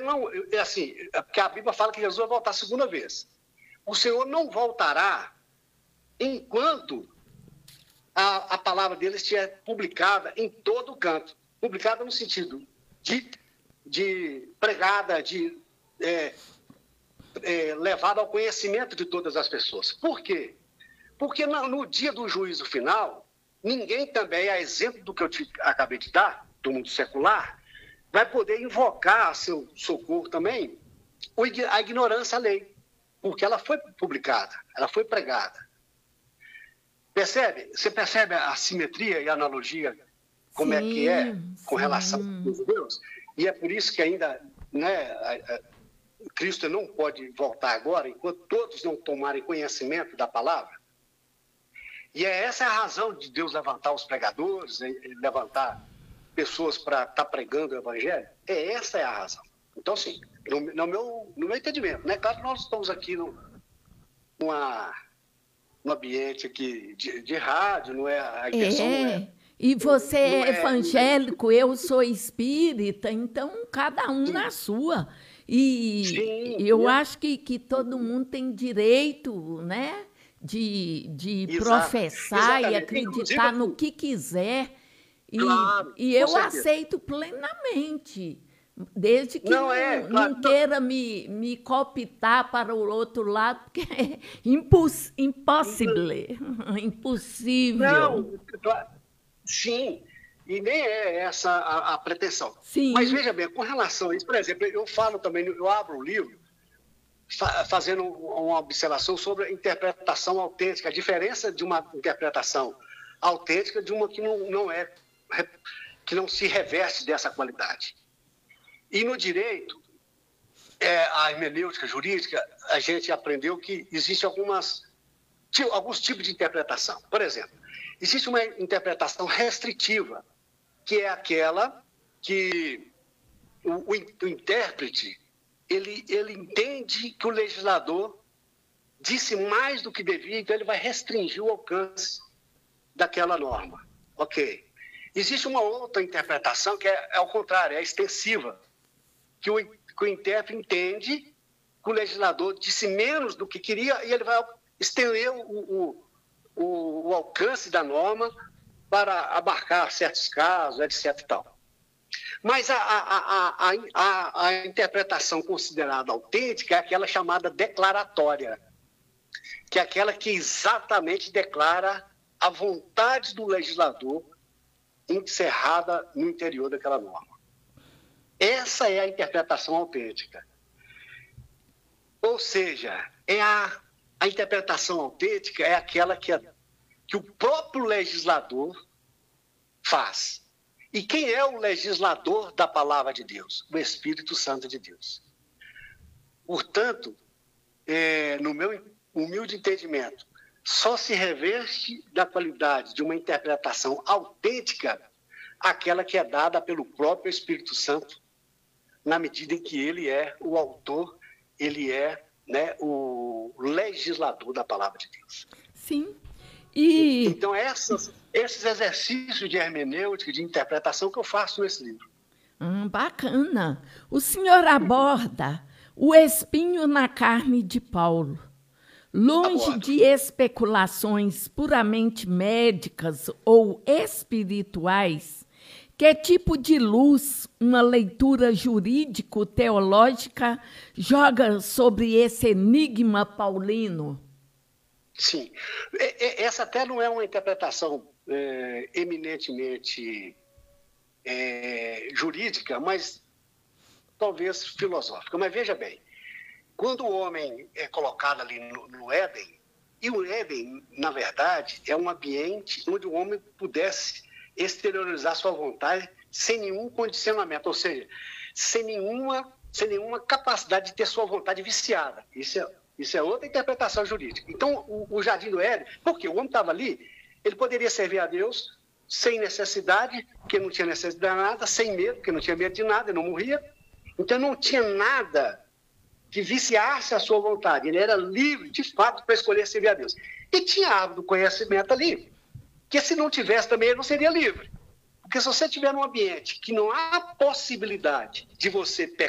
não, assim, porque a Bíblia fala que Jesus vai voltar a segunda vez. O Senhor não voltará enquanto a palavra dele estiver publicada em todo canto. Publicada no sentido de pregada, levada ao conhecimento de todas as pessoas. Por quê? Porque no dia do juízo final, ninguém também, a exemplo do que eu acabei de dar, do mundo secular, vai poder invocar a seu socorro também a ignorância à lei, porque ela foi publicada, ela foi pregada. Percebe? Você percebe a simetria e a analogia, como é que é com relação aos judeus? E é por isso que ainda, né, Cristo não pode voltar agora, enquanto todos não tomarem conhecimento da palavra. E essa é a razão de Deus levantar os pregadores, levantar pessoas para estar pregando o evangelho. Essa é a razão. Então, sim, no meu entendimento, né? Claro que nós estamos aqui num ambiente aqui de rádio, não é? A intenção não é. E você é evangélico, eu sou espírita, então cada um na sua. E eu acho que todo mundo tem direito, né, de professar e acreditar no que quiser. E eu aceito plenamente, desde que não queira me cooptar para o outro lado, porque é impossível. Não, sim, e nem é essa a pretensão. Sim. Mas veja bem, com relação a isso, por exemplo, eu falo também, eu abro o livro fazendo uma observação sobre a interpretação autêntica, a diferença de uma interpretação autêntica de uma que não se reveste dessa qualidade. E no direito, a hermenêutica jurídica, a gente aprendeu que existem alguns tipos de interpretação. Por exemplo, existe uma interpretação restritiva, que é aquela que o intérprete ele entende que o legislador disse mais do que devia, então ele vai restringir o alcance daquela norma. Ok. Existe uma outra interpretação que é ao contrário, é extensiva, que o intérprete entende que o legislador disse menos do que queria e ele vai estender o alcance da norma para abarcar certos casos, etc. E tal. Mas a interpretação considerada autêntica é aquela chamada declaratória, que é aquela que exatamente declara a vontade do legislador encerrada no interior daquela norma. Essa é a interpretação autêntica. Ou seja, a interpretação autêntica é aquela que o próprio legislador faz. E quem é o legislador da palavra de Deus? O Espírito Santo de Deus. Portanto, no meu humilde entendimento, só se reveste da qualidade de uma interpretação autêntica aquela que é dada pelo próprio Espírito Santo, na medida em que ele é o autor, ele é, né, o legislador da palavra de Deus. Sim. Então, esses exercícios de hermenêutica, de interpretação que eu faço nesse livro. Bacana. O senhor aborda o espinho na carne de Paulo. Longe de especulações puramente médicas ou espirituais, que tipo de luz uma leitura jurídico-teológica joga sobre esse enigma paulino? Sim. Essa até não é uma interpretação eminentemente jurídica, mas talvez filosófica. Mas veja bem, quando o homem é colocado ali no Éden, e o Éden, na verdade, é um ambiente onde o homem pudesse exteriorizar sua vontade sem nenhum condicionamento, ou seja, sem nenhuma capacidade de ter sua vontade viciada. Isso é outra interpretação jurídica. Então, o Jardim do Éden, porque o homem estava ali, ele poderia servir a Deus sem necessidade, porque não tinha necessidade de nada, sem medo, porque não tinha medo de nada, ele não morria. Então, não tinha nada que viciasse a sua vontade. Ele era livre, de fato, para escolher servir a Deus. E tinha a árvore do conhecimento ali, que se não tivesse também, ele não seria livre. Porque se você estiver num ambiente que não há possibilidade de você pecar,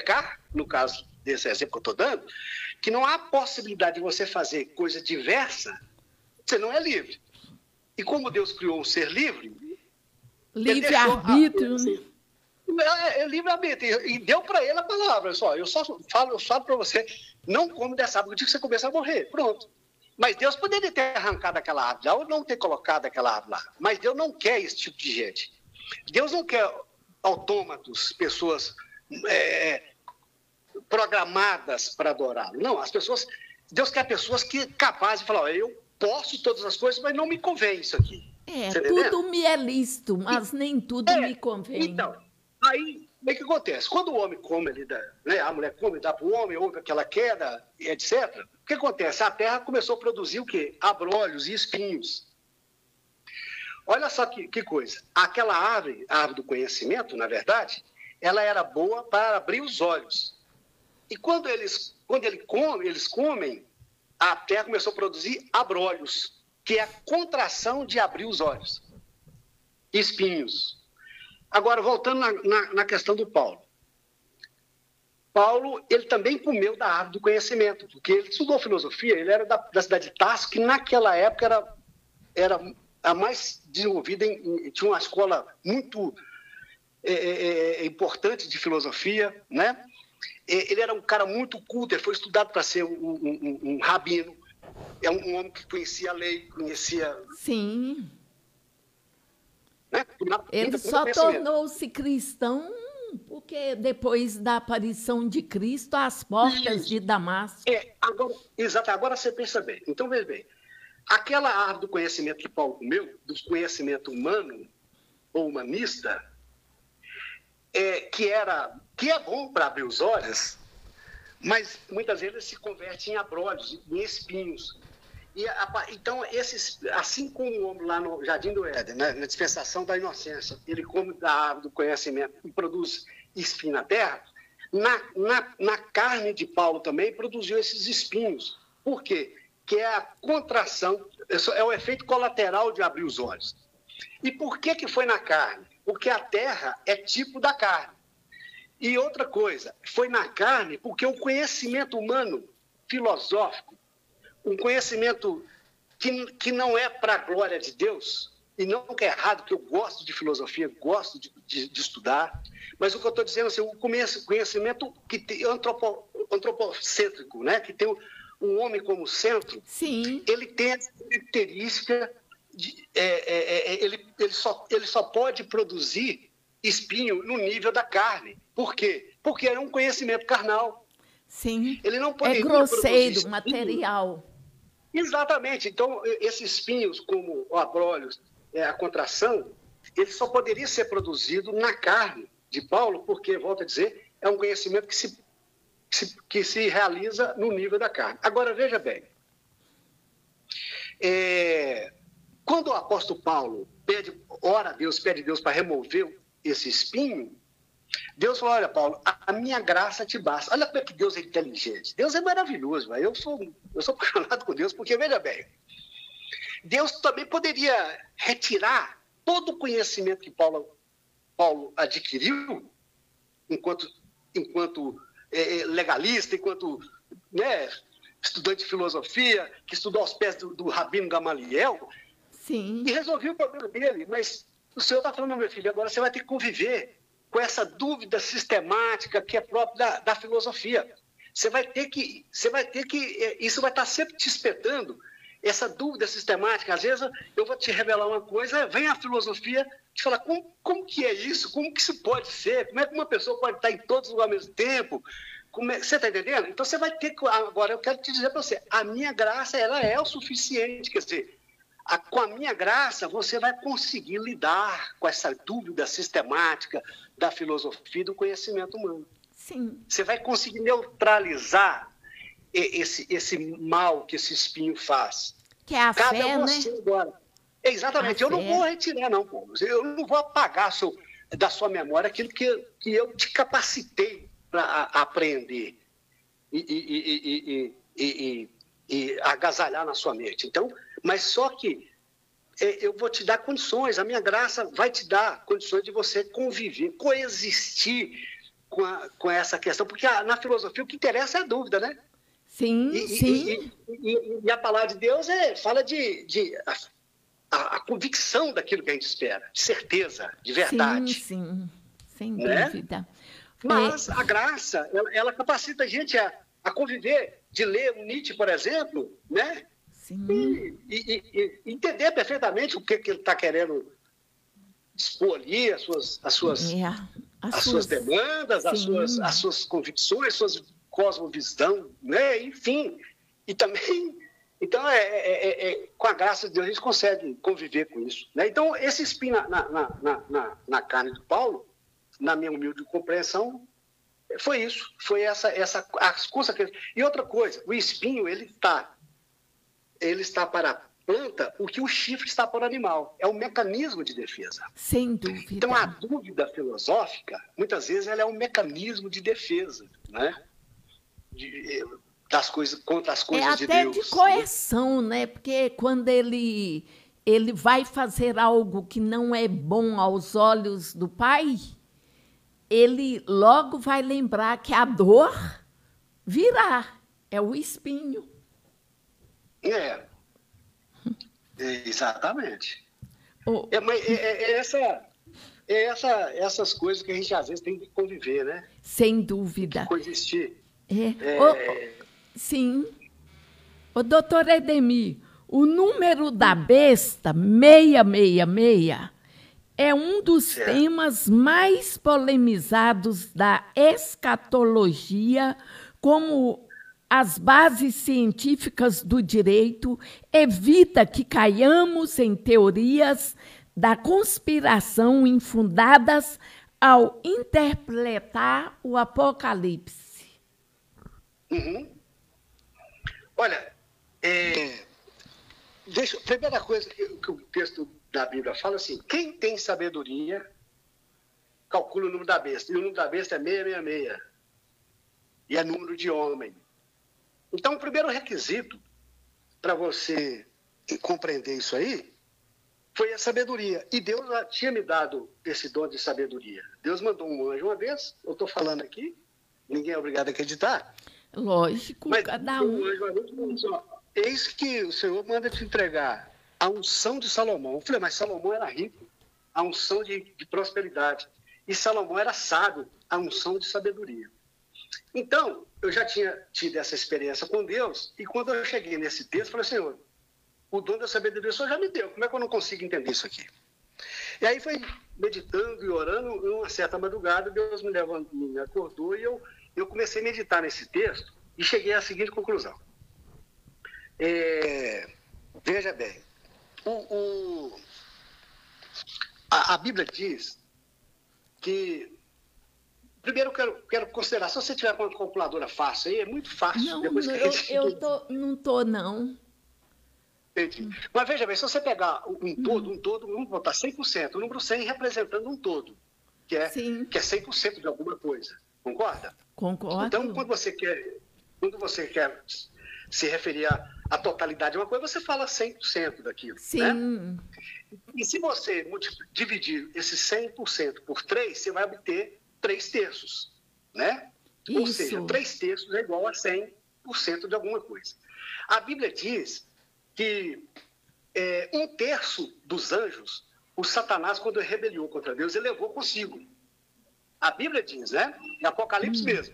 no caso desse exemplo que eu estou dando, que não há possibilidade de você fazer coisa diversa, você não é livre. E como Deus criou um ser livre... Livre-arbítrio, né? É livre-arbítrio. E deu para ele a palavra. Eu só falo para você, não come dessa árvore, o dia que você começar a morrer. Pronto. Mas Deus poderia ter arrancado aquela árvore lá, ou não ter colocado aquela árvore lá. Mas Deus não quer esse tipo de gente. Deus não quer autômatos, pessoas programadas para adorá-lo. Não, Deus quer pessoas capazes de falar, eu posso todas as coisas, mas não me convém isso aqui. Tudo me é lícito, mas nem tudo me convém. Então, aí, o que acontece? Quando o homem come, a mulher come, dá para o homem, houve aquela queda, etc., o que acontece? A terra começou a produzir o quê? Abrolhos e espinhos. Olha só que coisa. Aquela árvore, a árvore do conhecimento, na verdade, ela era boa para abrir os olhos. E quando eles comem, a terra começou a produzir abrolhos, que é a contração de abrir os olhos. Espinhos. Agora, voltando na questão do Paulo. Paulo, ele também comeu da árvore do conhecimento, porque ele estudou filosofia, ele era da cidade de Tarso, que naquela época era a mais desenvolvida, tinha uma escola muito importante de filosofia, né? Ele era um cara muito culto, ele foi estudado para ser um rabino, é um homem que conhecia a lei, conhecia... Sim. Né? Ele só tornou-se cristão porque depois da aparição de Cristo, as portas de Damasco. Agora você pensa bem. Então, veja bem, aquela árvore do conhecimento que Paulo comeu, do conhecimento humano ou humanista, que é bom para abrir os olhos, mas muitas vezes se converte em abrolhos, em espinhos. Então, assim como o homem lá no Jardim do Éden, né, na dispensação da inocência, ele come da árvore do conhecimento e produz espinho na terra, na carne de Paulo também produziu esses espinhos. Por quê? Que é a contração, é o efeito colateral de abrir os olhos. E por que foi na carne? Porque a terra é tipo da carne. E outra coisa, foi na carne porque o conhecimento humano, filosófico, um conhecimento que não é para a glória de Deus, e não que é errado, que eu gosto de filosofia, gosto de estudar, mas o que eu estou dizendo é o conhecimento antropocêntrico, né? Que tem um homem como centro. Sim. Ele tem essa característica, ele só pode produzir espinho no nível da carne. Por quê? Porque é um conhecimento carnal. Sim, ele não poderia grosseiro, material. Exatamente. Então, esses espinhos, como o abrolhos, a contração, ele só poderia ser produzido na carne de Paulo, porque, volto a dizer, é um conhecimento que se realiza no nível da carne. Agora, veja bem, quando o apóstolo Paulo ora a Deus, pede a Deus para remover esse espinho, Deus falou, olha, Paulo, a minha graça te basta. Olha como é que Deus é inteligente. Deus é maravilhoso. Eu sou apaixonado com Deus, porque, veja bem, Deus também poderia retirar todo o conhecimento que Paulo adquiriu, enquanto legalista, enquanto estudante de filosofia, que estudou aos pés do Rabino Gamaliel, sim, e resolveu o problema dele. Mas o senhor está falando, meu filho, agora você vai ter que conviver com essa dúvida sistemática que é própria da filosofia. Você vai ter que, isso vai estar sempre te espetando, essa dúvida sistemática. Às vezes eu vou te revelar uma coisa, vem a filosofia te falar, como que é isso? Como que isso pode ser? Como é que uma pessoa pode estar em todos os lugares ao mesmo tempo? Você está entendendo? Então você vai ter que, agora eu quero te dizer para você, a minha graça, ela é o suficiente, quer dizer, com a minha graça, você vai conseguir lidar com essa dúvida sistemática da filosofia e do conhecimento humano. Sim. Você vai conseguir neutralizar esse mal que esse espinho faz. Que é a fé, né? Agora. Exatamente. Eu não vou retirar, não, Paulo. Eu não vou apagar da sua memória aquilo que eu te capacitei para aprender e agasalhar na sua mente. Então, mas só que eu vou te dar condições, a minha graça vai te dar condições de você conviver, coexistir com essa questão, porque na filosofia o que interessa é a dúvida, né? Sim, sim. E a palavra de Deus fala a convicção daquilo que a gente espera, de certeza, de verdade. Sim, sem dúvida. Né? Mas a graça, ela capacita a gente a conviver, de ler um Nietzsche, por exemplo, né? Sim. E entender perfeitamente o que ele está querendo expor ali, as suas demandas, as suas convicções, suas cosmovisão, né? Enfim. E também, então, com a graça de Deus, a gente consegue conviver com isso. Né? Então, esse espinho na carne do Paulo, na minha humilde compreensão, foi isso. Foi as consequências. E outra coisa, o espinho, ele está para a planta o que o chifre está para o animal. É um mecanismo de defesa. Sem dúvida. Então, a dúvida filosófica, muitas vezes, ela é um mecanismo de defesa, né? Das coisas, contra as coisas de Deus. É até de coerção, né? Porque quando ele vai fazer algo que não é bom aos olhos do pai, ele logo vai lembrar que a dor virá. É o espinho. Exatamente. Oh. Essas coisas que a gente às vezes tem que conviver, né? Sem dúvida. Tem que coexistir. Sim. O doutor Edemir, o número da besta, 666, é um dos temas mais polemizados da escatologia, como as bases científicas do direito evita que caiamos em teorias da conspiração infundadas ao interpretar o Apocalipse. Uhum. Olha, primeira coisa que o texto da Bíblia fala assim, quem tem sabedoria calcula o número da besta, e o número da besta é 666, e é número de homem. Então, o primeiro requisito para você compreender isso aí foi a sabedoria. E Deus tinha me dado esse dom de sabedoria. Deus mandou um anjo uma vez, eu estou falando aqui, ninguém é obrigado a acreditar. Lógico, mas cada um. Eis que o Senhor manda te entregar a unção de Salomão. Eu falei, mas Salomão era rico, a unção de prosperidade. E Salomão era sábio, a unção de sabedoria. Então, eu já tinha tido essa experiência com Deus, e quando eu cheguei nesse texto, eu falei, Senhor, o dom da sabedoria o Senhor já me deu, como é que eu não consigo entender isso aqui? E aí foi meditando e orando, em uma certa madrugada, Deus me acordou, e eu comecei a meditar nesse texto, e cheguei à seguinte conclusão. Veja bem, a Bíblia diz que... Primeiro, eu quero considerar, se você tiver com uma calculadora fácil aí, é muito fácil. Não, depois que não estou, não. Entendi. Mas veja bem, se você pegar vamos botar 100%, o número 100 representando um todo, que é 100% de alguma coisa. Concorda? Concordo. Então, quando você quer se referir à totalidade de uma coisa, você fala 100% daquilo. Sim. Né? E se você dividir esse 100% por 3, você vai obter 3 terços, né? Isso. Ou seja, 3 terços é igual a 100% de alguma coisa. A Bíblia diz que 1/3 dos anjos, o Satanás, quando rebeliou contra Deus, ele levou consigo. A Bíblia diz, né? Em Apocalipse mesmo,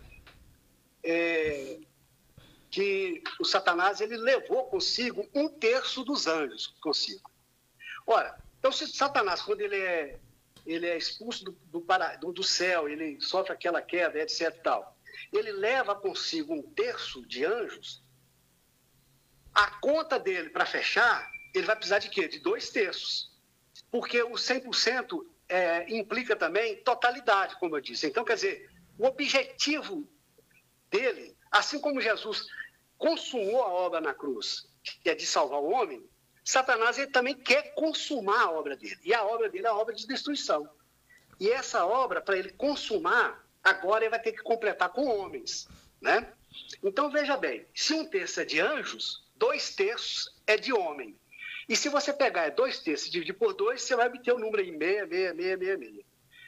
que o Satanás, ele levou consigo 1/3 dos anjos consigo. Ora, então se Satanás, quando ele é expulso do céu, ele sofre aquela queda, etc. Tal. Ele leva consigo 1/3 de anjos. A conta dele, para fechar, ele vai precisar de quê? De 2/3. Porque o 100% implica também totalidade, como eu disse. Então, quer dizer, o objetivo dele, assim como Jesus consumou a obra na cruz, que é de salvar o homem, Satanás ele também quer consumar a obra dele. E a obra dele é a obra de destruição. E essa obra, para ele consumar, agora ele vai ter que completar com homens. Né? Então, veja bem, se 1/3 é de anjos, 2/3 é de homem. E se você pegar 2/3 e dividir por 2, você vai obter o número aí, 66666.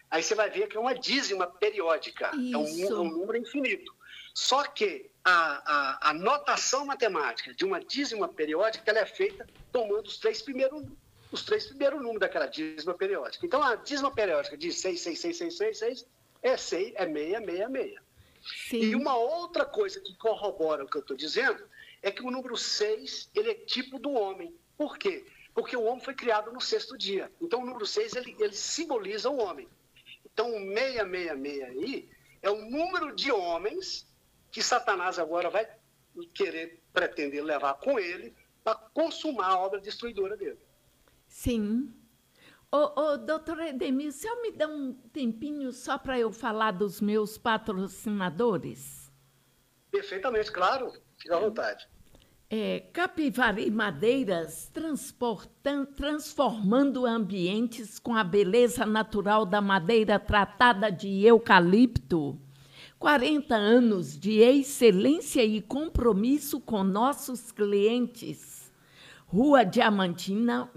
aí você vai ver que é uma dízima periódica, é um número infinito. Só que a notação matemática de uma dízima periódica ela é feita tomando os três primeiros números daquela dízima periódica. Então, a dízima periódica de 66666 é 666. Sim. E uma outra coisa que corrobora o que eu estou dizendo é que o número 6 ele é tipo do homem. Por quê? Porque o homem foi criado no sexto dia. Então, o número 6 ele simboliza o homem. Então, o 666 aí é o número de homens que Satanás agora vai pretender levar com ele para consumar a obra destruidora dele. Sim. Doutor Edemir, o senhor me dá um tempinho só para eu falar dos meus patrocinadores? Perfeitamente, claro. Fique à vontade. Capivari Madeiras, transformando ambientes com a beleza natural da madeira tratada de eucalipto. 40 anos de excelência e compromisso com nossos clientes. Rua Diamantina,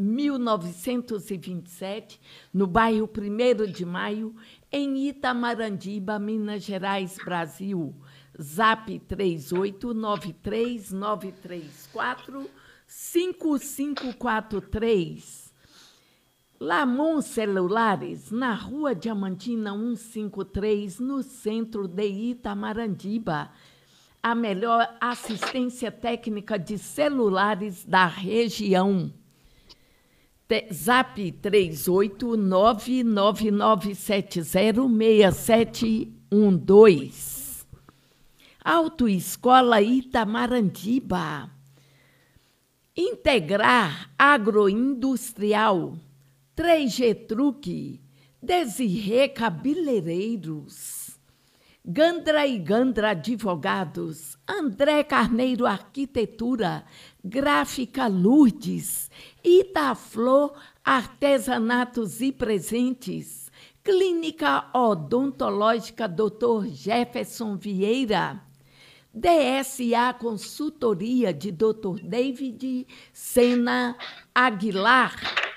1927, no bairro 1º de Maio, em Itamarandiba, Minas Gerais, Brasil. Zap 3899345543. Lamon Celulares, na Rua Diamantina 153, no centro de Itamarandiba. A melhor assistência técnica de celulares da região. Zap 38999706712. Autoescola Itamarandiba. Integrar Agroindustrial. 3G Truque. Desirê Cabeleireiros. Gandra e Gandra Advogados, André Carneiro Arquitetura, Gráfica Lourdes, Itaflor Artesanatos e Presentes, Clínica Odontológica Dr. Jefferson Vieira, DSA Consultoria de Dr. David Sena Aguilar,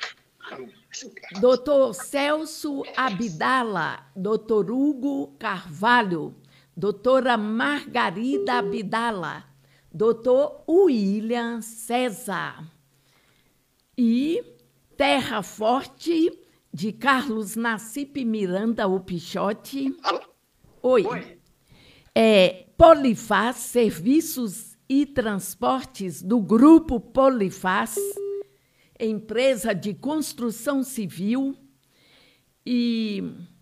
Doutor Celso Abdala, doutor Hugo Carvalho, doutora Margarida Abdala, doutor William César. E Terra Forte, de Carlos Nassip Miranda, o Pichote. Oi. Polifaz, Serviços e Transportes do Grupo Polifaz, empresa de construção civil, e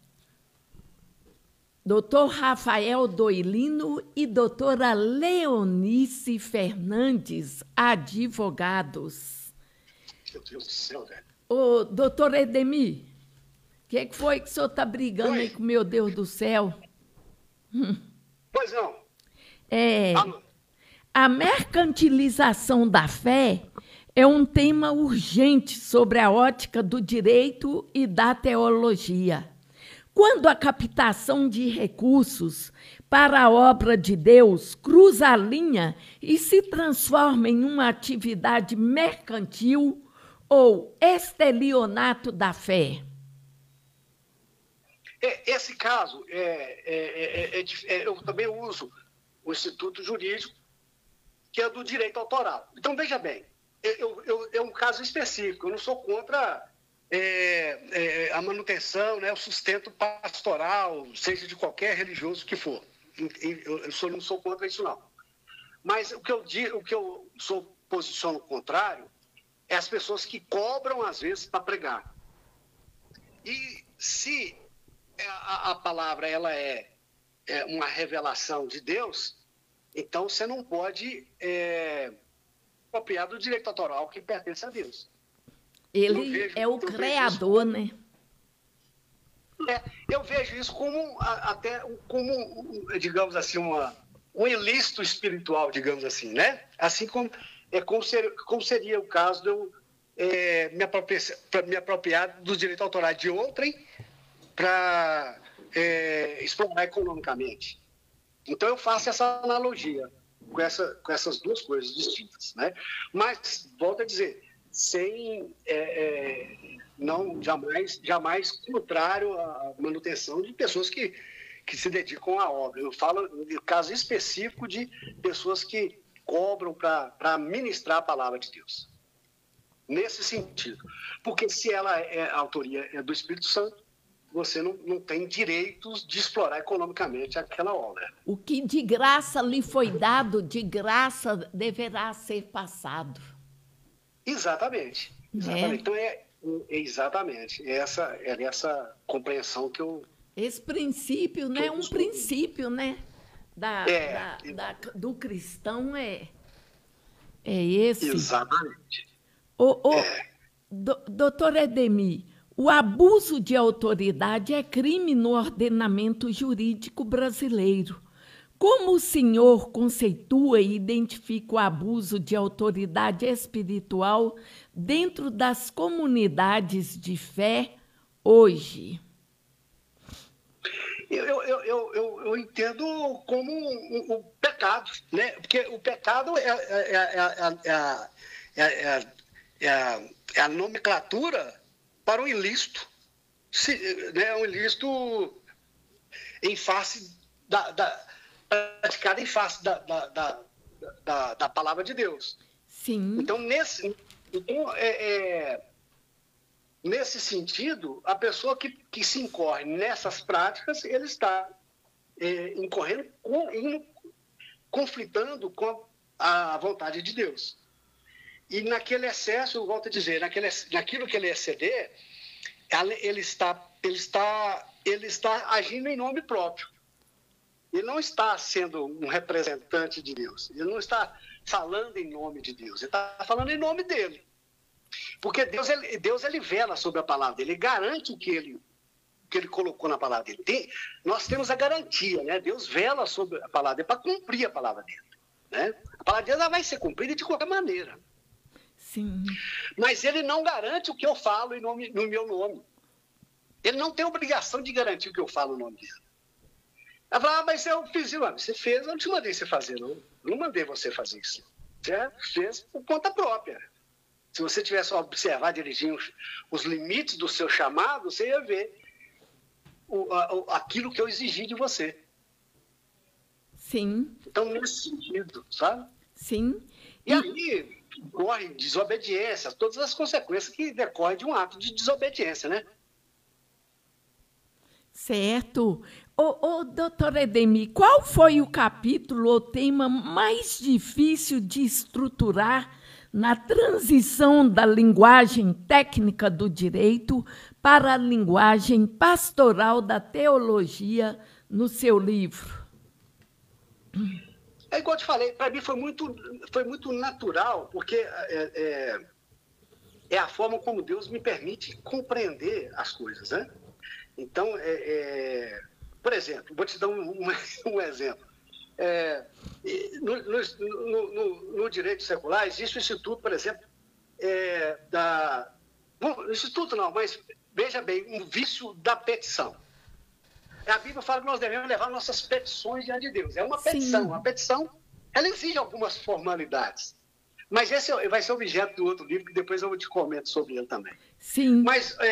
doutor Rafael Doilino e doutora Leonice Fernandes, advogados. Meu Deus do céu, velho. Doutor Edemir, o que foi que o senhor está brigando aí com meu Deus do céu? Pois não. A mercantilização da fé é um tema urgente sobre a ótica do direito e da teologia. Quando a captação de recursos para a obra de Deus cruza a linha e se transforma em uma atividade mercantil ou estelionato da fé? Esse caso, eu também uso o Instituto Jurídico, que é do direito autoral. Então, veja bem, é um caso específico, eu não sou contra a manutenção, né, o sustento pastoral, seja de qualquer religioso que for. Eu não sou contra isso, não. Mas o que eu posiciono contrário é as pessoas que cobram, às vezes, para pregar. E se a palavra ela é uma revelação de Deus, então você não pode apropriar do direito autoral que pertence a Deus. Ele é o criador, né? Eu vejo isso como digamos assim, um ilícito espiritual, digamos assim, né? Assim como seria o caso de eu me apropriar do direito autoral de outrem para explorar economicamente. Então, eu faço essa analogia com essas duas coisas distintas, né? Mas, volto a dizer, sem não jamais contrário à manutenção de pessoas que se dedicam à obra. Eu falo no caso específico de pessoas que cobram para ministrar a palavra de Deus. Nesse sentido. Porque se a autoria é do Espírito Santo, você não tem direitos de explorar economicamente aquela obra. O que de graça lhe foi dado, de graça deverá ser passado. Exatamente. Então, exatamente. Essa compreensão que eu... Esse princípio, né? Um princípio, né? Do cristão é esse. Exatamente. Doutor Edemir, o abuso de autoridade é crime no ordenamento jurídico brasileiro. Como o senhor conceitua e identifica o abuso de autoridade espiritual dentro das comunidades de fé hoje? Eu entendo como um pecado, né? Porque o pecado é a nomenclatura para o ilícito, né? Um ilícito em face praticado em face da palavra de Deus. Sim. Então, nesse sentido, a pessoa que se incorre nessas práticas, ele está incorrendo, conflitando com a vontade de Deus. E naquele excesso, eu volto a dizer, naquilo que ele exceder, ele está agindo em nome próprio. Ele não está sendo um representante de Deus. Ele não está falando em nome de Deus. Ele está falando em nome dele. Porque Deus ele vela sobre a palavra dele. Ele garante o que ele colocou na palavra dele. Nós temos a garantia, né? Deus vela sobre a palavra dele para cumprir a palavra dele. Né? A palavra dele vai ser cumprida de qualquer maneira. Sim. Mas ele não garante o que eu falo no meu nome. Ele não tem obrigação de garantir o que eu falo no nome dele. Ela fala, mas eu fiz, você fez, eu não te mandei você fazer, não. Eu não mandei você fazer isso. Você fez por conta própria. Se você tivesse a observar, dirigir os limites do seu chamado, você ia ver aquilo que eu exigi de você. Sim. Então, nesse sentido, sabe? Sim. E aí corre desobediência, todas as consequências que decorrem de um ato de desobediência, né? Certo. Doutor Edemir, qual foi o capítulo ou tema mais difícil de estruturar na transição da linguagem técnica do direito para a linguagem pastoral da teologia no seu livro? É igual eu te falei, para mim foi muito natural, porque é a forma como Deus me permite compreender as coisas, né? Então, por exemplo, vou te dar um exemplo. No direito secular, existe o instituto, por exemplo, instituto não, mas veja bem, um vício da petição. A Bíblia fala que nós devemos levar nossas petições diante de Deus. É uma petição. Sim. A petição, ela exige algumas formalidades. Mas esse vai ser objeto do outro livro, que depois eu te comento sobre ele também. Sim.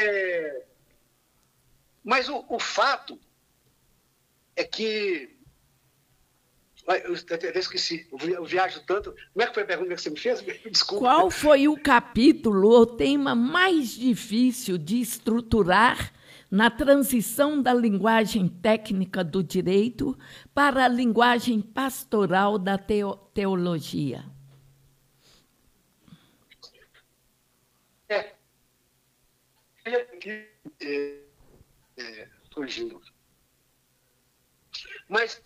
Mas o fato é que... Eu esqueci, eu viajo tanto. Como é que foi a pergunta que você me fez? Desculpa. Qual foi o capítulo ou tema mais difícil de estruturar na transição da linguagem técnica do direito para a linguagem pastoral da teologia? Fugindo. Mas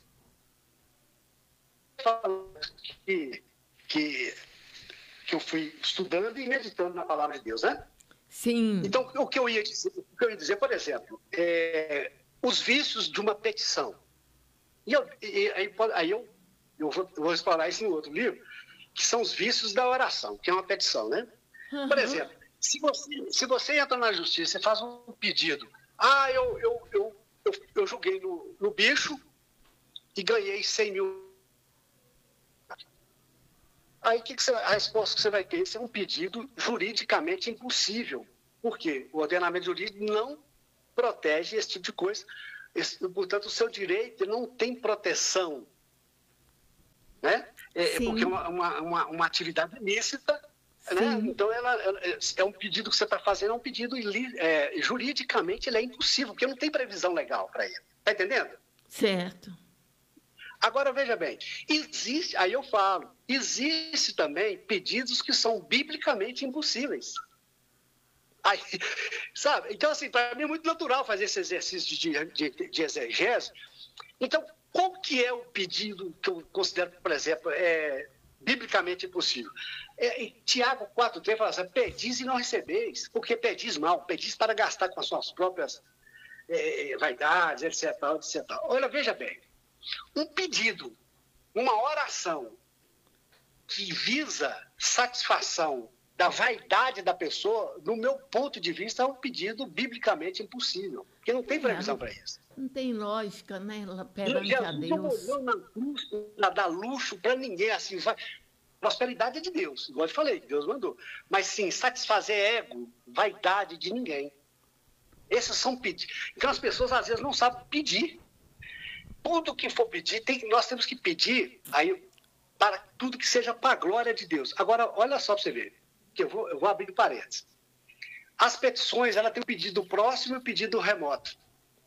que eu fui estudando e meditando na palavra de Deus, né? Sim. Então, o que eu ia dizer, por exemplo, os vícios de uma petição. Aí eu vou explorar isso em outro livro, que são os vícios da oração, que é uma petição, né? Uhum. Por exemplo, se você entra na justiça e faz um pedido, eu joguei no bicho e ganhei 100 mil. Aí a resposta que você vai ter? Isso é um pedido juridicamente impossível. Por quê? O ordenamento jurídico não protege esse tipo de coisa. Portanto, o seu direito não tem proteção. Né? Porque é uma atividade ilícita. Né? Então, é um pedido que você está fazendo, é um pedido juridicamente ele é impossível, porque não tem previsão legal para ele. Está entendendo? Certo. Agora, veja bem, aí eu falo, existe também pedidos que são biblicamente impossíveis. Aí, sabe? Então, assim, para mim é muito natural fazer esse exercício de exegese. Então, qual que é o pedido que eu considero, por exemplo, biblicamente impossível? Tiago 4,3 fala assim, pedis e não recebeis, porque pedis mal, pedis para gastar com as suas próprias vaidades, etc, etc. Olha, veja bem, um pedido, uma oração que visa satisfação da vaidade da pessoa, no meu ponto de vista, é um pedido biblicamente impossível, porque não tem previsão para isso. Não tem lógica, né, perante a Deus. Não dá luxo para ninguém, assim, prosperidade é de Deus, igual eu falei, Deus mandou. Mas sim, satisfazer ego, vaidade de ninguém. Esses são pedidos. Então as pessoas às vezes não sabem pedir. Tudo que for pedir, nós temos que pedir aí, para tudo que seja para a glória de Deus. Agora, olha só para você ver, que eu vou abrir parênteses. As petições, ela tem o pedido próximo e o pedido remoto.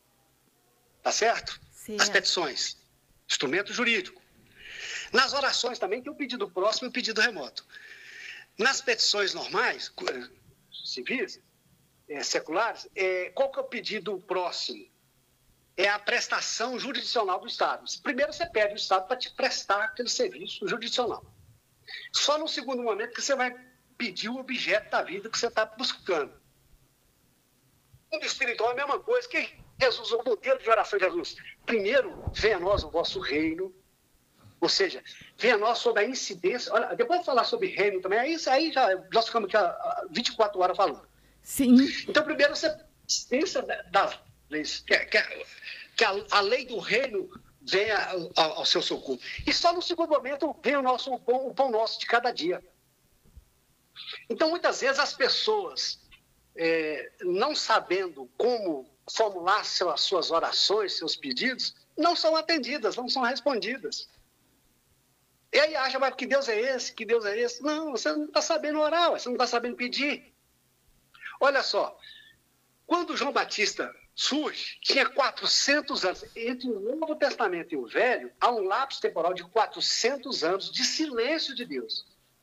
Tá certo? As petições, instrumento jurídico. Nas orações também tem o pedido próximo e o pedido remoto. Nas petições normais, civis, seculares, qual que é o pedido próximo? É a prestação jurisdicional do Estado. Primeiro você pede o Estado para te prestar aquele serviço jurisdicional. Só no segundo momento que você vai pedir o objeto da vida que você está buscando. O mundo espiritual é a mesma coisa. Que Jesus, o modelo de oração de Jesus. Primeiro, venha a nós o vosso reino. Ou seja, venha a nós sobre a incidência. Olha, depois de falar sobre reino também, aí já nós ficamos aqui 24 horas falando. Sim. Então, primeiro você pensa das leis, que a lei do reino venha ao seu socorro. E só no segundo momento vem o pão nosso de cada dia. Então, muitas vezes as pessoas, não sabendo como formular as suas orações, seus pedidos, não são atendidas, não são respondidas. E aí acha, mas que Deus é esse, que Deus é esse? Não, você não está sabendo orar, você não está sabendo pedir. Olha só, quando João Batista surge, tinha 400 anos. Entre o Novo Testamento e o Velho, há um lapso temporal de 400 anos de silêncio de Deus.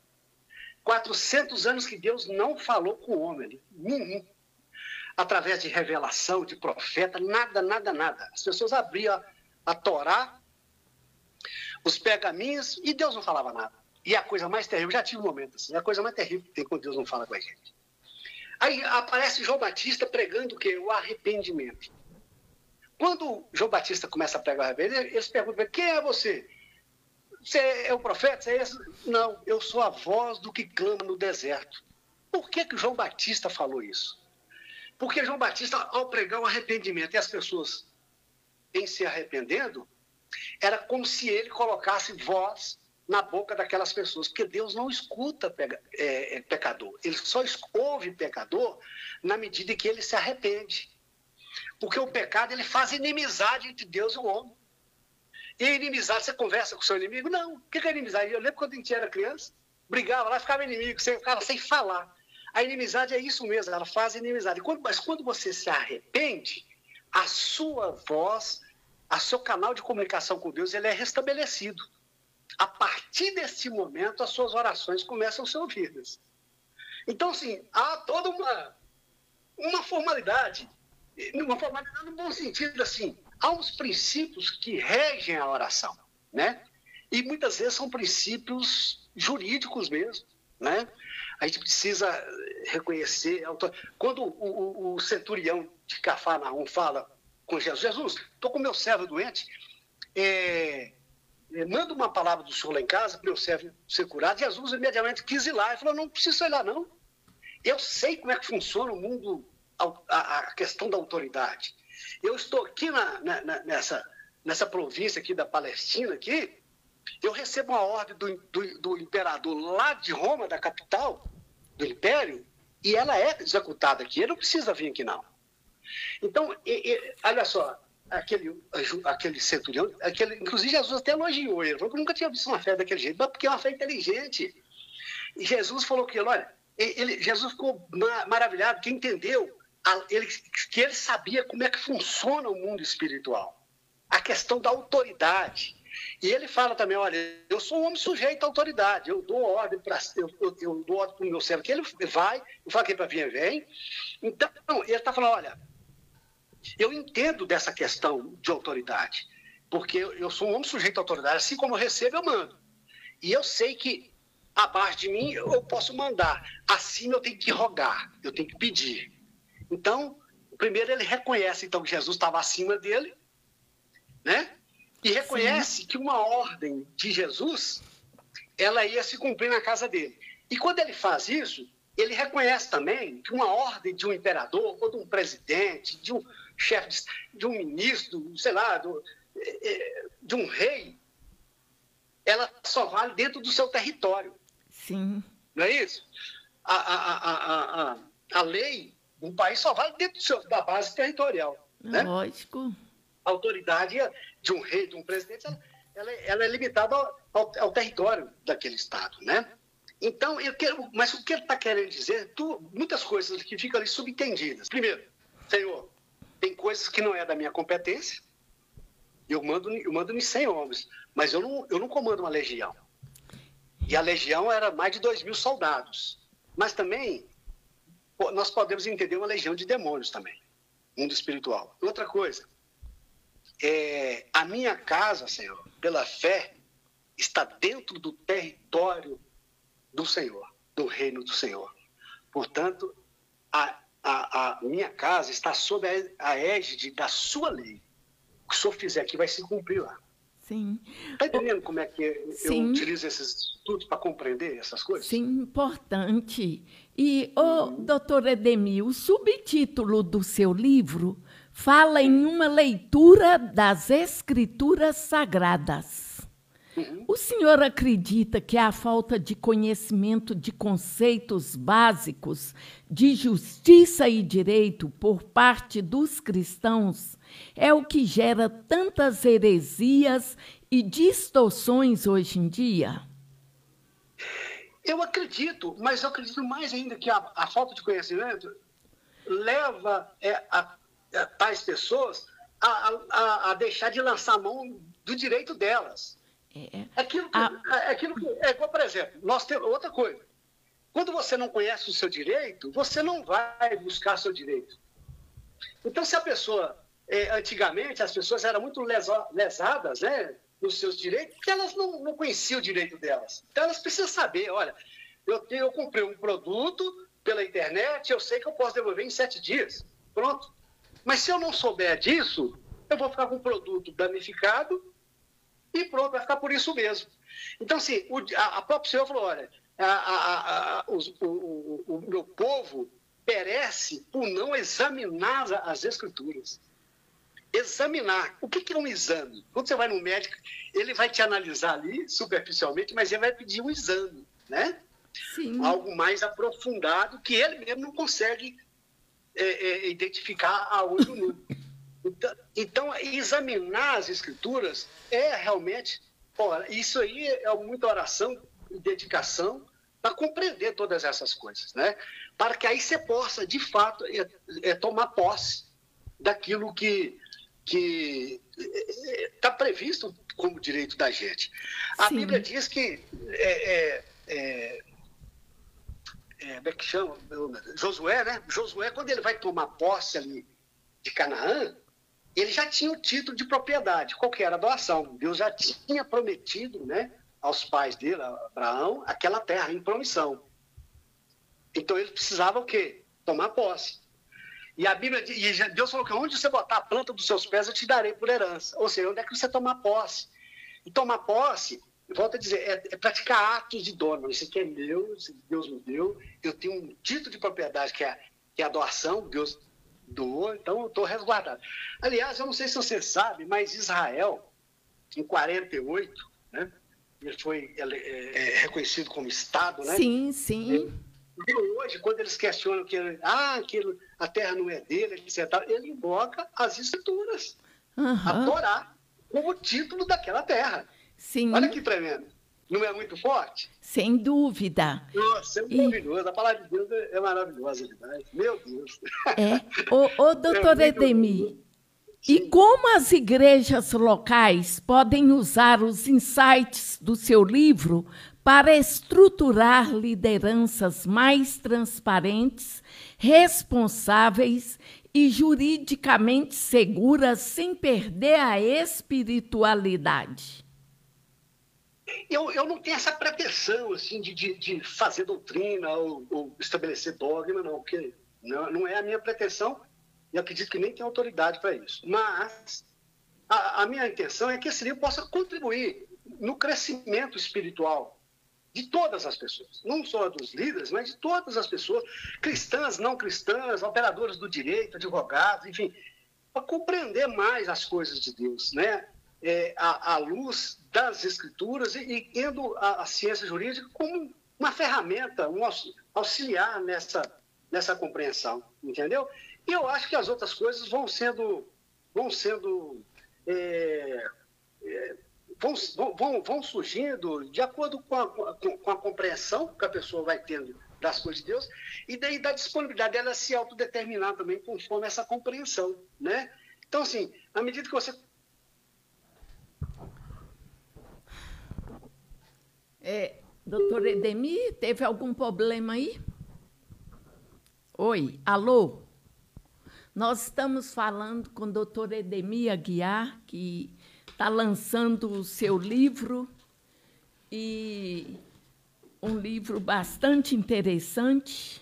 400 anos que Deus não falou com o homem, nenhum. Através de revelação, de profeta, nada, nada, nada. As pessoas abriam a Torá, os pergaminhos, e Deus não falava nada. E a coisa mais terrível, já tive um momento assim, a coisa mais terrível que tem quando Deus não fala com a gente. Aí aparece João Batista pregando o quê? O arrependimento. Quando João Batista começa a pregar o arrependimento, eles perguntam, quem é você? Você é o profeta? Você é esse? Não, eu sou a voz do que clama no deserto. Por que João Batista falou isso? Porque João Batista, ao pregar o arrependimento e as pessoas em se arrependendo, era como se ele colocasse voz na boca daquelas pessoas, porque Deus não escuta pecador, ele só ouve pecador na medida em que ele se arrepende. Porque o pecado, ele faz inimizade entre Deus e o homem. E a inimizade, você conversa com o seu inimigo? Não. O que é inimizade? Eu lembro quando a gente era criança, brigava lá, ficava inimigo, você ficava sem falar. A inimizade é isso mesmo, ela faz inimizade. Mas quando você se arrepende, a sua voz, o seu canal de comunicação com Deus, ele é restabelecido. A partir desse momento, as suas orações começam a ser ouvidas. Então, assim, há toda uma formalidade no bom sentido, assim, há uns princípios que regem a oração, né? E muitas vezes são princípios jurídicos mesmo, né? A gente precisa reconhecer. Quando o centurião de Cafarnaum fala com Jesus, Jesus, estou com meu servo doente, manda uma palavra do senhor lá em casa para meu servo ser curado. Jesus imediatamente quis ir lá e falou, não precisa ir lá não. Eu sei como é que funciona o mundo, a questão da autoridade. Eu estou aqui nessa província aqui da Palestina, aqui, Eu recebo uma ordem do imperador lá de Roma, da capital do império, e ela é executada aqui. Ele não precisa vir aqui, não. Então, olha só, aquele centurião, inclusive Jesus até elogiou ele, falou que eu nunca tinha visto uma fé daquele jeito, mas porque é uma fé inteligente. E Jesus falou que, olha, Jesus ficou maravilhado, que entendeu, que ele sabia como é que funciona o mundo espiritual, a questão da autoridade. E ele fala também, olha, eu sou um homem sujeito à autoridade, eu dou ordem para o meu servo, que ele vai, eu falo que ele para vir, vem. Então, ele está falando, olha, eu entendo dessa questão de autoridade, porque eu sou um homem sujeito à autoridade, assim como eu recebo, eu mando. E eu sei que abaixo de mim eu posso mandar, acima eu tenho que rogar, eu tenho que pedir. Então, primeiro ele reconhece então, que Jesus estava acima dele, né? E reconhece Sim. que uma ordem de Jesus, ela ia se cumprir na casa dele. E quando ele faz isso, ele reconhece também que uma ordem de um imperador, ou de um presidente, de um chefe, de um ministro, sei lá, de um rei, ela só vale dentro do seu território. Sim. Não é isso? A lei de um país só vale dentro da base territorial. Né? Lógico. A autoridade de um rei, de um presidente, ela é limitada ao território daquele Estado, né? Então, mas o que ele está querendo dizer, muitas coisas que ficam ali subentendidas. Primeiro, Senhor, tem coisas que não é da minha competência, eu mando em 100 homens, mas eu não comando uma legião. E a legião era mais de 2.000 soldados. Mas também, nós podemos entender uma legião de demônios também, mundo espiritual. Outra coisa, a minha casa, Senhor, pela fé, está dentro do território do Senhor, do reino do Senhor. Portanto, a minha casa está sob a égide da sua lei. O que o senhor fizer aqui vai se cumprir lá. Sim. Está entendendo como é que eu utilizo esses estudos para compreender essas coisas? Sim, importante. E, doutor Edemir, o subtítulo do seu livro fala em uma leitura das Escrituras Sagradas. O senhor acredita que a falta de conhecimento de conceitos básicos de justiça e direito por parte dos cristãos é o que gera tantas heresias e distorções hoje em dia? Eu acredito, mas eu acredito mais ainda que a falta de conhecimento leva tais pessoas a deixar de lançar a mão do direito delas. Aquilo que, igual, por exemplo, nós temos outra coisa. Quando você não conhece o seu direito, você não vai buscar seu direito. Então, se a pessoa, antigamente, as pessoas eram muito lesadas, né, nos seus direitos, porque elas não conheciam o direito delas. Então, elas precisam saber, olha, eu comprei um produto pela internet, eu sei que eu posso devolver em 7 dias. Pronto. Mas se eu não souber disso, eu vou ficar com o produto danificado e pronto, vai ficar por isso mesmo. Então, assim, a própria Senhor falou, olha, o meu povo perece por não examinar as Escrituras. Examinar. O que é um exame? Quando você vai no médico, ele vai te analisar ali, superficialmente, mas ele vai pedir um exame, né? Sim. Algo mais aprofundado, que ele mesmo não consegue identificar a olho nu. Então, examinar as Escrituras é realmente... isso aí é muita oração e dedicação para compreender todas essas coisas, né? Para que aí você possa, de fato, tomar posse daquilo que está previsto como direito da gente. A Sim. Bíblia diz que... como é que chama? Josué, né? Josué, quando ele vai tomar posse ali de Canaã, ele já tinha o título de propriedade. Qual que era a doação? Deus já tinha prometido, né, aos pais dele, a Abraão, aquela terra em promissão. Então, ele precisava o quê? Tomar posse. E a Bíblia diz, e Deus falou que onde você botar a planta dos seus pés, eu te darei por herança. Ou seja, onde é que você tomar posse? E tomar posse, volto a dizer, é praticar atos de dono. Isso aqui é meu, Deus me deu. Eu tenho um título de propriedade que é a doação, Deus doou, então eu estou resguardado. Aliás, eu não sei se você sabe, mas Israel, em 48, né, ele foi reconhecido como Estado, né? Sim, sim. E hoje, quando eles questionam que a terra não é dele, etc., ele invoca as escrituras, a Torá, como título daquela terra. Sim. Olha que tremendo. Não é muito forte? Sem dúvida. Nossa, é maravilhoso. A palavra de Deus é maravilhosa demais. Meu Deus. Doutor Edemir, e como as igrejas locais podem usar os insights do seu livro para estruturar lideranças mais transparentes, responsáveis e juridicamente seguras, sem perder a espiritualidade? Eu não tenho essa pretensão assim, de fazer doutrina ou estabelecer dogma, não, porque não é a minha pretensão e acredito que nem tem autoridade para isso. Mas a minha intenção é que esse livro possa contribuir no crescimento espiritual de todas as pessoas, não só dos líderes, mas de todas as pessoas, cristãs, não cristãs, operadores do direito, advogados, enfim, para compreender mais as coisas de Deus, né? À luz das escrituras e tendo a ciência jurídica como uma ferramenta, um auxiliar nessa compreensão, entendeu? E eu acho que as outras coisas vão surgindo de acordo com a compreensão que a pessoa vai tendo das coisas de Deus e daí da disponibilidade dela se autodeterminar também conforme essa compreensão, né? Então, assim, à medida que você... Doutor Edemir, teve algum problema aí? Oi, alô? Nós estamos falando com o doutor Edemir Aguiar, que está lançando o seu livro, e um livro bastante interessante.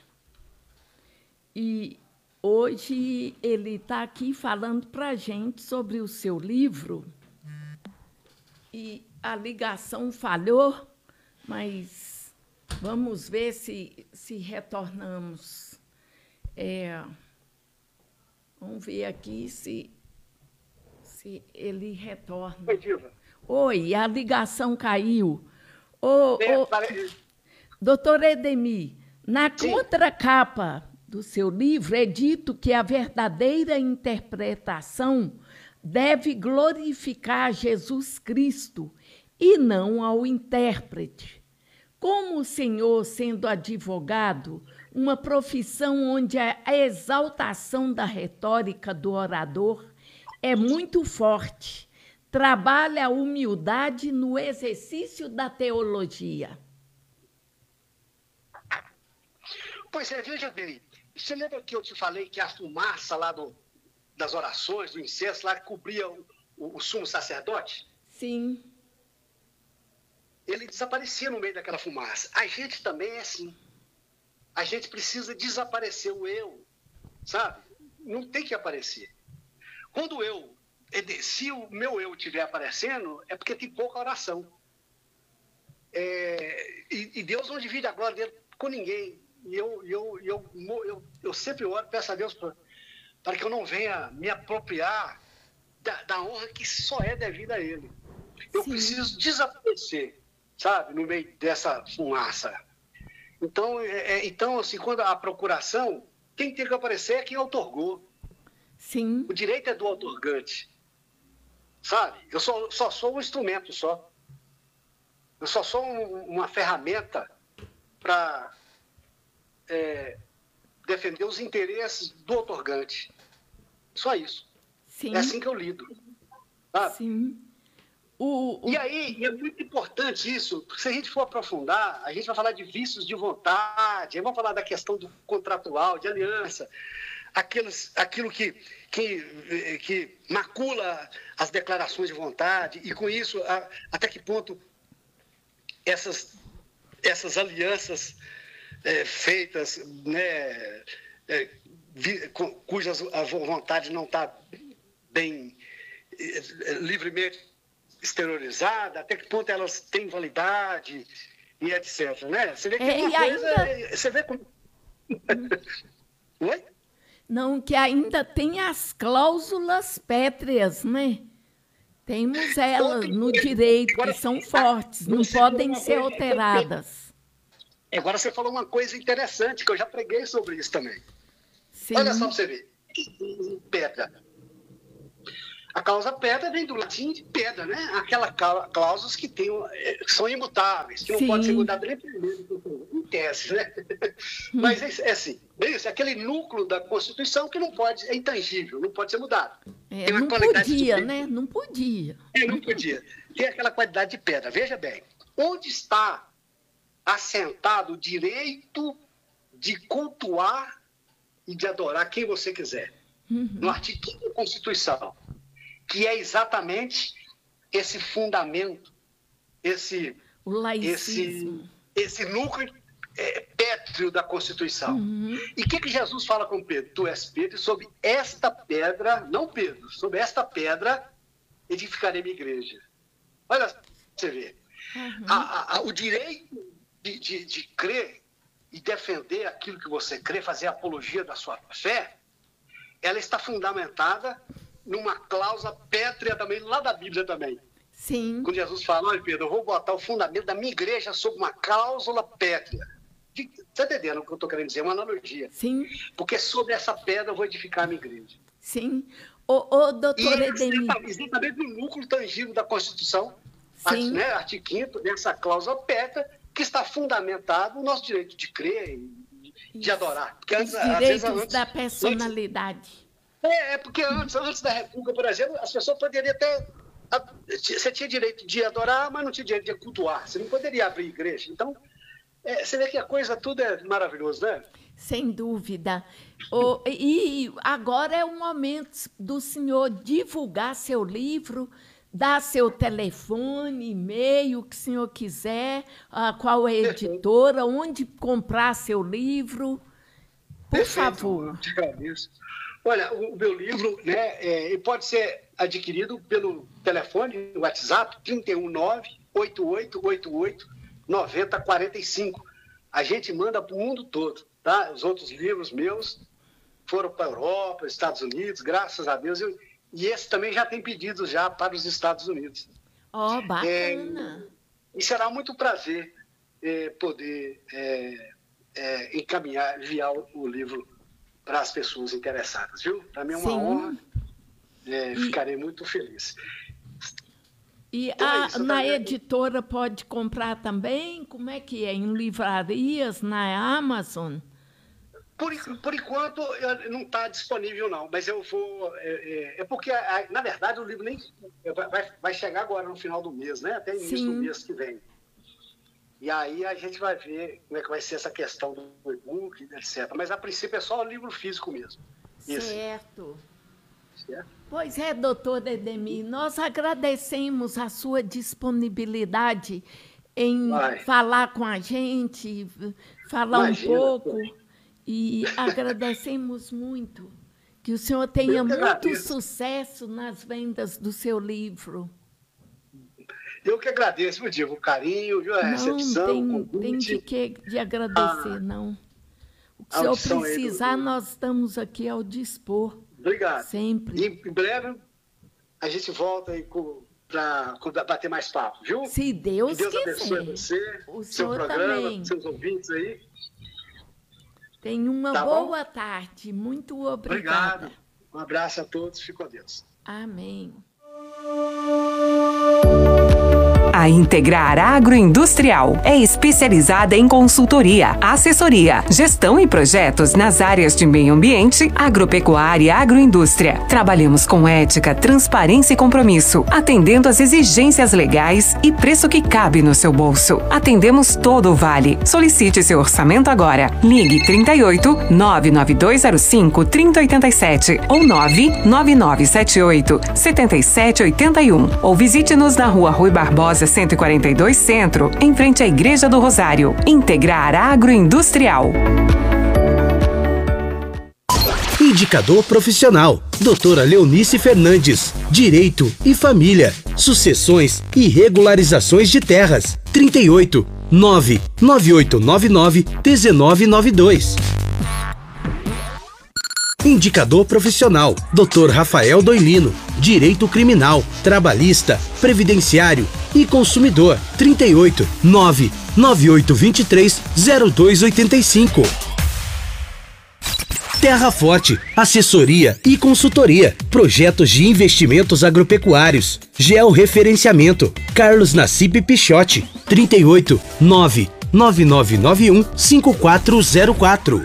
E hoje ele está aqui falando para a gente sobre o seu livro. E a ligação falhou, mas vamos ver se retornamos. Vamos ver aqui se ele retorna. Oi, Diva. Oi, a ligação caiu. Doutor Edemir, na contracapa do seu livro é dito que a verdadeira interpretação deve glorificar Jesus Cristo e não ao intérprete. Como o senhor, sendo advogado, uma profissão onde a exaltação da retórica do orador é muito forte, trabalha a humildade no exercício da teologia? Pois é, veja bem, você lembra que eu te falei que a fumaça lá das orações, do incenso, lá que cobria o sumo sacerdote? Sim. Ele desaparecia no meio daquela fumaça. A gente também é assim. A gente precisa desaparecer o eu, sabe? Não tem que aparecer. Quando se o meu eu estiver aparecendo, é porque tem pouca oração. E Deus não divide a glória dele com ninguém. E eu sempre oro, peço a Deus para que eu não venha me apropriar da honra que só é devida a Ele. Eu preciso desaparecer, sabe, no meio dessa fumaça. Então, assim, quando a procuração, quem tem que aparecer é quem outorgou. Sim. O direito é do outorgante, sabe? Eu só sou um instrumento só. Eu só sou uma ferramenta para defender os interesses do outorgante. Só isso. Sim. É assim que eu lido. Sabe? Sim. E aí, é muito importante isso, porque se a gente for aprofundar, a gente vai falar de vícios de vontade, aí vamos falar da questão do contratual, de aliança, aquilo que macula as declarações de vontade, e com isso, até que ponto essas alianças feitas, né, cujas a vontade não está bem livremente exteriorizada, até que ponto elas têm validade e etc. Né? Você vê que uma coisa... Você vê como... Oi? Não, que ainda tem as cláusulas pétreas, né? Temos elas no direito, que são fortes, não podem ser alteradas. Agora você falou uma coisa interessante, que eu já preguei sobre isso também. Sim. Olha só para você ver. Pedra. A causa pedra vem do latim de pedra, né? Aquelas cláusulas que são imutáveis, que não podem ser mudadas nem primeiro, em tese, né? Mas é assim, é aquele núcleo da Constituição que não pode, é intangível, não pode ser mudado. Não podia, né? Não podia. Não podia. Tem aquela qualidade de pedra. Veja bem, onde está assentado o direito de cultuar e de adorar quem você quiser? No artigo 5º da Constituição, que é exatamente esse fundamento, esse núcleo pétreo da Constituição. E o que Jesus fala com Pedro? Tu és Pedro, e sobre esta pedra, não Pedro, sobre esta pedra edificarei minha igreja. Olha, você vê. O direito de crer e defender aquilo que você crê, fazer apologia da sua fé, ela está fundamentada numa cláusula pétrea também, lá da Bíblia também. Sim. Quando Jesus fala, olha, Pedro, eu vou botar o fundamento da minha igreja sob uma cláusula pétrea. Você está entendendo o que eu estou querendo dizer? É uma analogia. Sim. Porque sobre essa pedra eu vou edificar a minha igreja. Sim. Doutor Edemir. Exatamente no núcleo tangível da Constituição, Sim. Artigo 5º, dessa cláusula pétrea, que está fundamentado o nosso direito de crer e de adorar. Porque os direitos da personalidade. Porque antes da República, por exemplo, as pessoas poderiam até... Você tinha direito de adorar, mas não tinha direito de cultuar. Você não poderia abrir igreja. Então, você vê que a coisa tudo é maravilhoso, né? Sem dúvida. E agora é o momento do senhor divulgar seu livro, dar seu telefone, e-mail, o que o senhor quiser, qual é a editora, onde comprar seu livro. Por favor. Eu te agradeço. Olha, o meu livro, né, ele pode ser adquirido pelo telefone, WhatsApp, 319-8888-9045. A gente manda para o mundo todo, tá? Os outros livros meus foram para a Europa, Estados Unidos, graças a Deus. E esse também já tem pedidos já para os Estados Unidos. Bacana. E será muito prazer poder enviar o livro para as pessoas interessadas, viu? Para mim é uma honra, ficarei muito feliz. E então, na editora pode comprar também? Como é que é? Em livrarias, na Amazon? Por enquanto não está disponível, não, mas eu vou... porque, na verdade, o livro nem vai chegar agora no final do mês, né? Até início do mês que vem. E aí a gente vai ver como é que vai ser essa questão do e-book, etc. Mas, a princípio, é só o livro físico mesmo. Certo. Pois é, doutor Edemir, nós agradecemos a sua disponibilidade em falar com a gente, falar um pouco, e agradecemos muito que o senhor tenha muito sucesso nas vendas do seu livro. Eu que agradeço, o carinho, viu? A recepção, não tem de agradecer, não. O que o senhor precisar, nós estamos aqui ao dispor. Obrigado. Sempre. E em breve a gente volta aí para bater mais papo, viu? Se Deus quiser. Deus abençoe você, o seu programa, também. Seus ouvintes aí. Tenha uma boa tarde. Muito obrigada. Obrigado. Um abraço a todos. Fique com Deus. Amém. A Integrar Agroindustrial é especializada em consultoria, assessoria, gestão e projetos nas áreas de meio ambiente, agropecuária e agroindústria. Trabalhamos com ética, transparência e compromisso, atendendo às exigências legais e preço que cabe no seu bolso. Atendemos todo o Vale. Solicite seu orçamento agora. Ligue 38 99205 3087 ou 99978 7781 ou visite-nos na Rua Rui Barbosa 142 Centro, em frente à Igreja do Rosário. Integrar Agroindustrial. Indicador profissional. Doutora Leonice Fernandes. Direito e família. Sucessões e regularizações de terras. 38 99899 1992. Indicador profissional, Dr. Rafael Doilino. Direito criminal, trabalhista, previdenciário e consumidor. 38 99823 0285. Terra Forte, assessoria e consultoria, projetos de investimentos agropecuários, georreferenciamento, Carlos Nassib Pichotti, 38 99991 5404.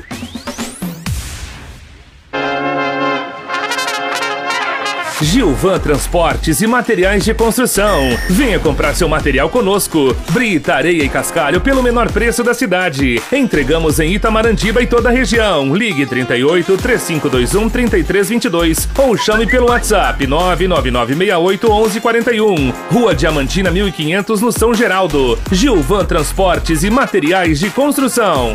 Gilvan Transportes e Materiais de Construção. Venha comprar seu material conosco. Brita, areia e cascalho pelo menor preço da cidade. Entregamos em Itamarandiba e toda a região. Ligue 38 3521 3322 ou chame pelo WhatsApp 99968 1141. Rua Diamantina 1500 no São Geraldo. Gilvan Transportes e Materiais de Construção.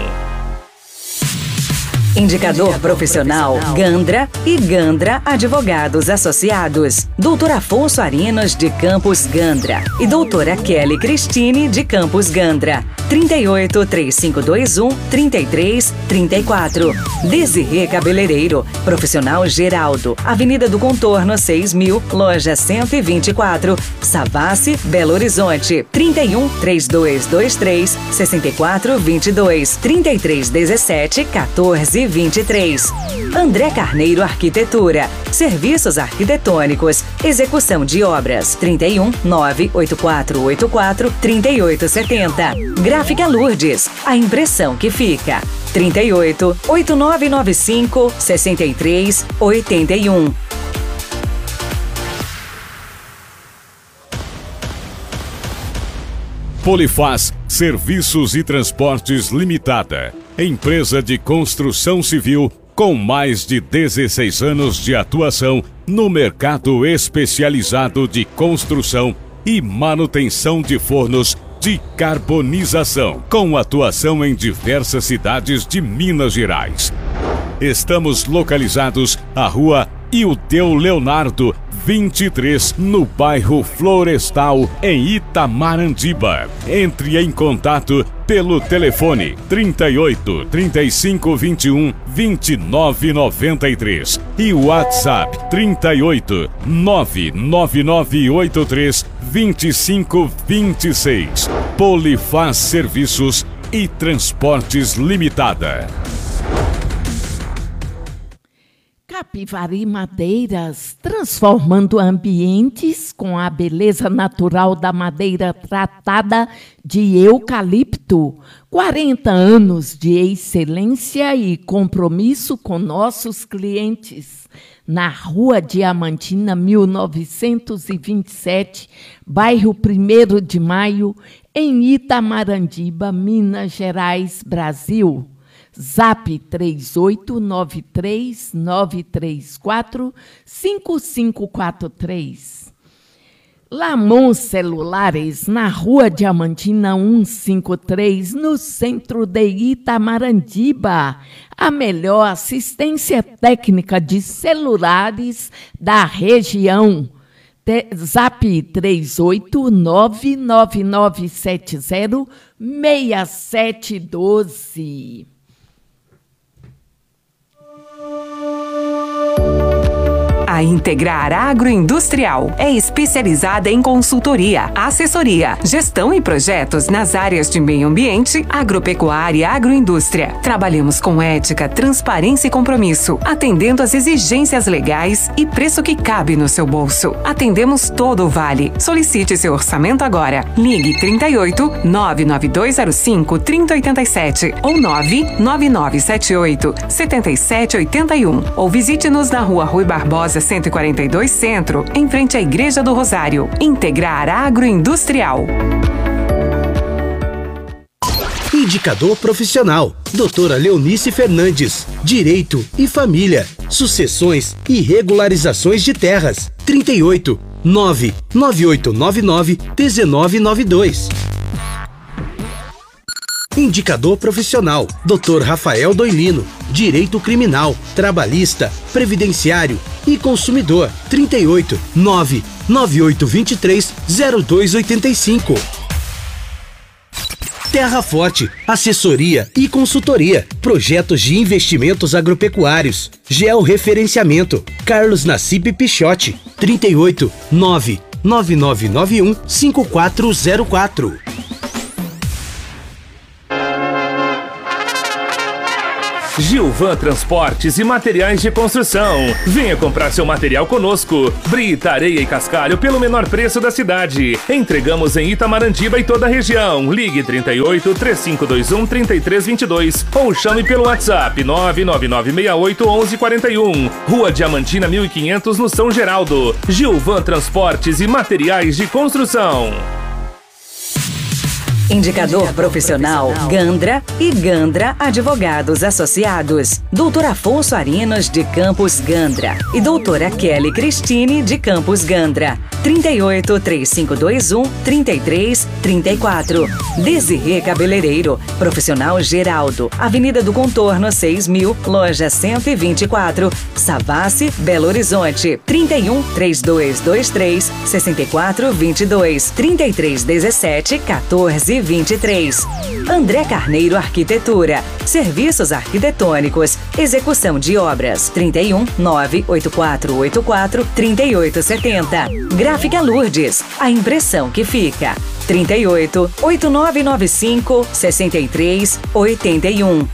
Indicador profissional Gandra e Gandra Advogados Associados. Doutor Afonso Arinos de Campos Gandra e doutora Kelly Cristine de Campos Gandra. 38 3521 3334. Desirê Cabeleireiro, Profissional Geraldo, Avenida do Contorno 6000, Loja 124, Savassi, Belo Horizonte. 31 3223 6422 3317 1423. André Carneiro Arquitetura, Serviços Arquitetônicos, Execução de Obras. 31 98484 3870. Gráfica Lourdes, a impressão que fica. 38 8995 6381. Polifaz Serviços e Transportes Limitada, empresa de construção civil com mais de 16 anos de atuação no mercado especializado de construção e manutenção de fornos de carbonização, com atuação em diversas cidades de Minas Gerais. Estamos localizados à Rua Ildeu Leonardo, 23, no bairro Florestal, em Itamarandiba. Entre em contato pelo telefone 38 35 21 29 93 e WhatsApp 38 99983 25 26. Polifaz Serviços e Transportes Limitada. Capivari Madeiras, transformando ambientes com a beleza natural da madeira tratada de eucalipto. 40 anos de excelência e compromisso com nossos clientes. Na Rua Diamantina, 1927, bairro 1º de Maio, em Itamarandiba, Minas Gerais, Brasil. Zap 3893345543. Lamon Celulares, na Rua Diamantina 153, no centro de Itamarandiba. A melhor assistência técnica de celulares da região. Zap 38999706712. A Integrar Agroindustrial é especializada em consultoria, assessoria, gestão e projetos nas áreas de meio ambiente, agropecuária e agroindústria. Trabalhamos com ética, transparência e compromisso, atendendo às exigências legais e preço que cabe no seu bolso. Atendemos todo o Vale. Solicite seu orçamento agora. Ligue 38 99205 3087 ou 99978 7781 ou visite-nos na Rua Rui Barbosa 142 Centro, em frente à Igreja do Rosário. Integrar Agroindustrial. Indicador profissional, doutora Leonice Fernandes. Direito e família, sucessões e regularizações de terras. 38 99899 1992. Indicador profissional, Dr. Rafael Doilino. Direito criminal, trabalhista, previdenciário e consumidor. 38 99823 0285. Terra Forte, assessoria e consultoria, projetos de investimentos agropecuários, georreferenciamento, Carlos Nassib Pichotti, 38 99991 5404. Gilvan Transportes e Materiais de Construção. Venha comprar seu material conosco. Brita, areia e cascalho pelo menor preço da cidade. Entregamos em Itamarandiba e toda a região. Ligue 38 3521 3322 ou chame pelo WhatsApp 99968 1141. Rua Diamantina 1500 no São Geraldo. Gilvan Transportes e Materiais de Construção. Indicador profissional Gandra e Gandra Advogados Associados. Doutor Afonso Arinos de Campos Gandra e doutora Kelly Cristine de Campos Gandra. 38 3521 3334. Desirê Cabeleireiro, Profissional Geraldo, Avenida do Contorno 6000, Loja 124, Savassi, Belo Horizonte. 31 3223 6422 3317 1423. André Carneiro Arquitetura, Serviços Arquitetônicos, Execução de Obras. 31 98484 3870. Gráfica Lourdes, a impressão que fica. 38 8995 6381.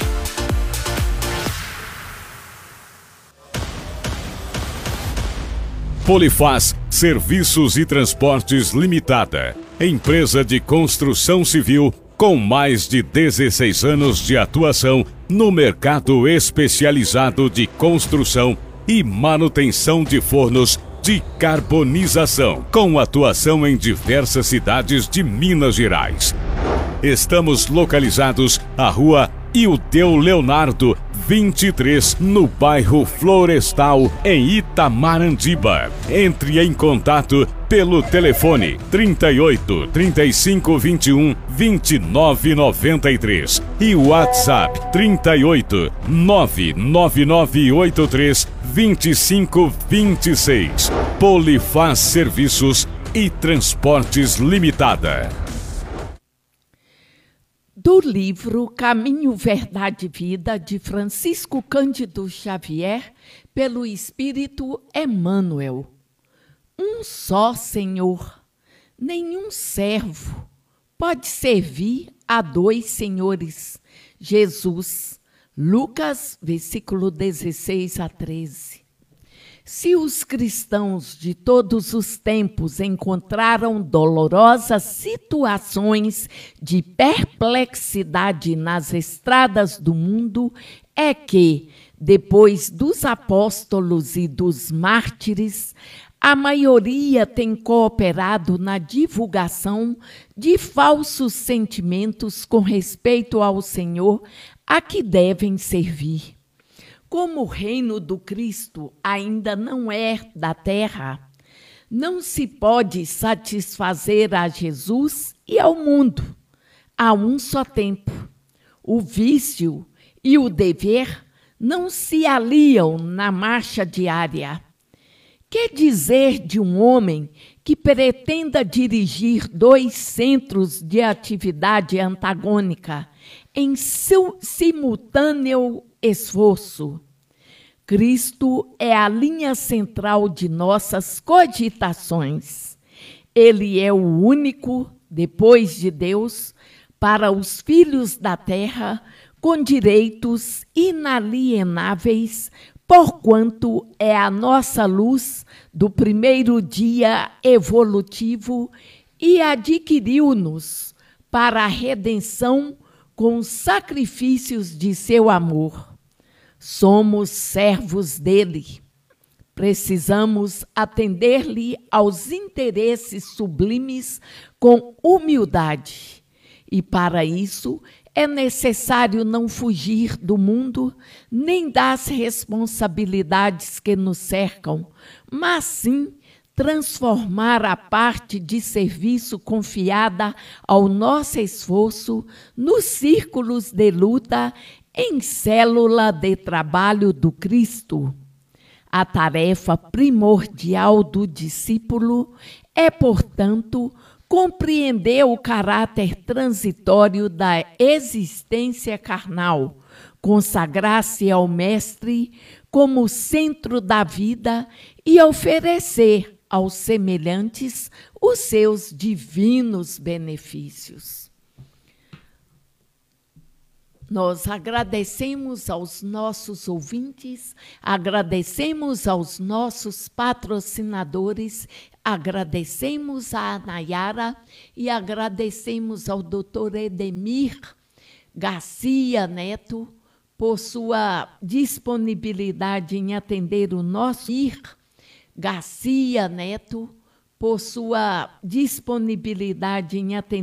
Polifaz Serviços e Transportes Limitada. Empresa de construção civil com mais de 16 anos de atuação no mercado especializado de construção e manutenção de fornos de carbonização, com atuação em diversas cidades de Minas Gerais. Estamos localizados à Rua Ildeu Leonardo, 23, no bairro Florestal, em Itamarandiba. Entre em contato pelo telefone 38 35 21 29 93 e WhatsApp 38 99983 25 26. Polifaz Serviços e Transportes Limitada. Do livro Caminho, Verdade e Vida, de Francisco Cândido Xavier, pelo Espírito Emmanuel. Um só Senhor, nenhum servo pode servir a dois senhores. Jesus, Lucas, versículo 16 a 13. Se os cristãos de todos os tempos encontraram dolorosas situações de perplexidade nas estradas do mundo, é que, depois dos apóstolos e dos mártires, a maioria tem cooperado na divulgação de falsos sentimentos com respeito ao Senhor a que devem servir. Como o reino do Cristo ainda não é da terra, não se pode satisfazer a Jesus e ao mundo a um só tempo. O vício e o dever não se aliam na marcha diária. Que dizer de um homem que pretenda dirigir dois centros de atividade antagônica em seu simultâneo esforço? Cristo é a linha central de nossas cogitações. Ele é o único, depois de Deus, para os filhos da terra, com direitos inalienáveis, porquanto é a nossa luz do primeiro dia evolutivo e adquiriu-nos para a redenção com os sacrifícios de seu amor. Somos servos dele. Precisamos atender-lhe aos interesses sublimes com humildade. E para isso é necessário não fugir do mundo nem das responsabilidades que nos cercam, mas sim transformar a parte de serviço confiada ao nosso esforço nos círculos de luta em célula de trabalho do Cristo. A tarefa primordial do discípulo é, portanto, compreender o caráter transitório da existência carnal, consagrar-se ao Mestre como centro da vida e oferecer aos semelhantes os seus divinos benefícios. Nós agradecemos aos nossos ouvintes, agradecemos aos nossos patrocinadores, agradecemos à Nayara e agradecemos ao Dr. Edemir Garcia Neto por sua disponibilidade em atender o nosso Garcia Neto por sua disponibilidade em atender